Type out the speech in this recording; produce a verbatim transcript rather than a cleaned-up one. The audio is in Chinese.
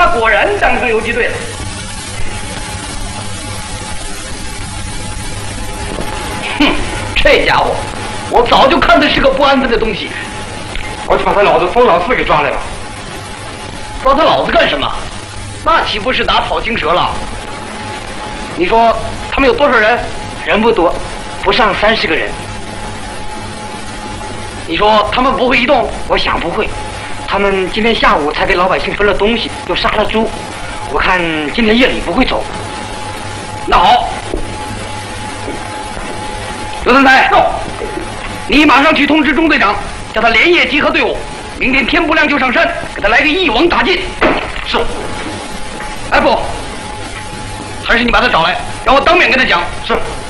果然当上游击队了。哼，这家伙，我早就看他是个不安分的东西。 我就把他老子封老四给抓来了。 抓他老子干什么？那岂不是打草惊蛇了？你说他们有多少人？ 人不多，不上三十个人。 你说他们不会移动？ 我想不会。他们今天下午才给老百姓分了东西，又杀了猪。我看今天夜里不会走。 那好，刘三才，你马上去通知中队长，叫他连夜集合队伍，明天天不亮就上山，给他来个一网打尽。 是。 哎不，还是你把他找来，让我当面跟他讲。 是。